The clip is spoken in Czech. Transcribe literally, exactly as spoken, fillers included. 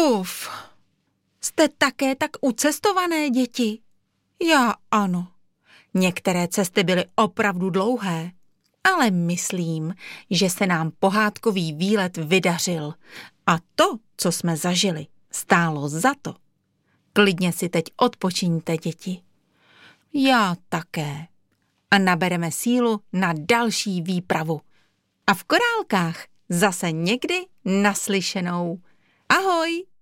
Uf, jste také tak ucestované, děti? Já ano. Některé cesty byly opravdu dlouhé, ale myslím, že se nám pohádkový výlet vydařil a to, co jsme zažili, stálo za to. Klidně si teď odpočiňte, děti. Já také. A nabereme sílu na další výpravu. A v Korálkách zase někdy naslyšenou. Ahoj!